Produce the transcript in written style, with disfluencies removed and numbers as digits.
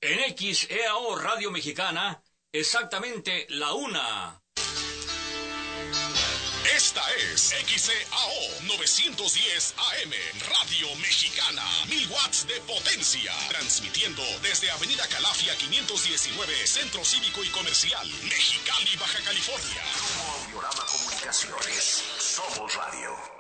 En XEAO Radio Mexicana, exactamente la 1. Esta es XEAO 910 AM, Radio Mexicana, 1000 watts de potencia, transmitiendo desde Avenida Calafia 519, Centro Cívico y Comercial, Mexicali, Baja California. Grupo Audiorama Comunicaciones, somos radio.